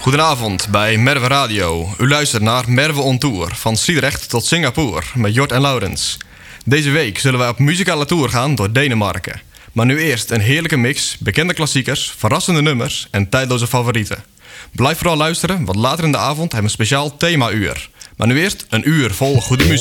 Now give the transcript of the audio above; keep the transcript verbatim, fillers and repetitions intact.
Goedenavond bij Merwe Radio. U luistert naar Merwe on Tour, van Sliedrecht tot Singapore, met Jort en Laurens. Deze week zullen wij op muzikale tour gaan door Denemarken. Maar nu eerst een heerlijke mix, bekende klassiekers, verrassende nummers en tijdloze favorieten. Blijf vooral luisteren, want later in de avond hebben we een speciaal themauur. Maar nu eerst een uur vol goede muziek.